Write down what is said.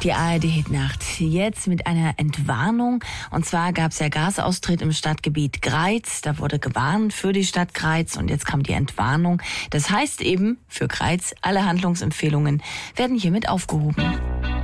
Die ARD-Hitnacht jetzt mit einer Entwarnung. Und zwar gab es ja Gasaustritt im Stadtgebiet Greiz. Da wurde gewarnt für die Stadt Greiz und jetzt kam die Entwarnung. Das heißt eben für Greiz, alle Handlungsempfehlungen werden hiermit aufgehoben.